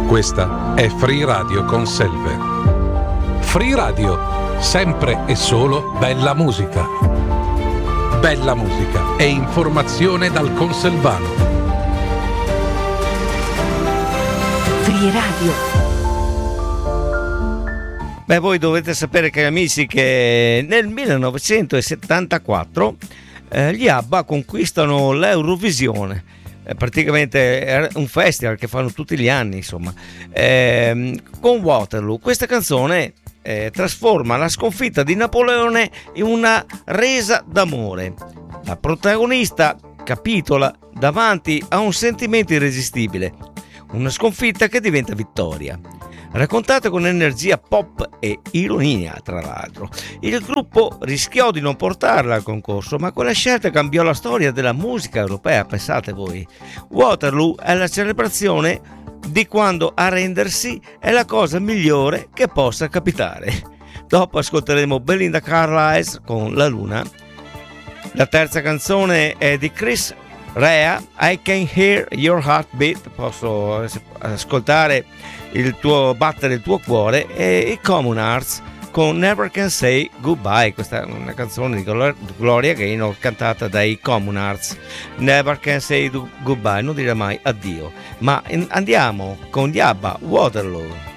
Questa è Free Radio con Selve. Free Radio, sempre e solo bella musica. Bella musica e informazione dal Conselvano. Free Radio. Beh, voi dovete sapere, cari amici, che nel 1974 gli ABBA conquistano l'Eurovisione. Praticamente è un festival che fanno tutti gli anni, insomma, con Waterloo. Questa canzone trasforma la sconfitta di Napoleone in una resa d'amore. La protagonista capitola davanti a un sentimento irresistibile, una sconfitta che diventa vittoria. Raccontata con energia pop e ironia, tra l'altro. Il gruppo rischiò di non portarla al concorso, ma quella scelta cambiò la storia della musica europea, pensate voi. Waterloo è la celebrazione di quando arrendersi è la cosa migliore che possa capitare. Dopo ascolteremo Belinda Carlisle con La Luna. La terza canzone è di Chris Rea, I Can Hear Your Heartbeat, posso ascoltare il tuo battere, il tuo cuore, e i Common Arts con Never Can Say Goodbye. Questa è una canzone di Gloria Gaynor cantata dai Common Arts. Never Can Say Goodbye, non dire mai addio. Ma andiamo con gli ABBA, Waterloo.